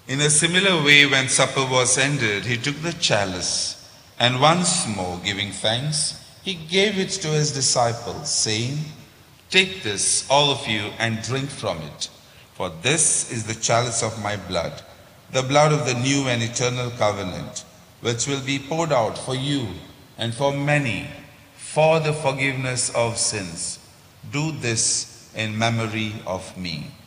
In a similar way, when supper was ended, he took the chalice, and once more giving thanks, he gave it to his disciples, saying, "Take this, all of you, and drink from it. For this is the chalice of my blood, the blood of the new and eternal covenant, which will be poured out for you and for many for the forgiveness of sins. Do this in memory of me."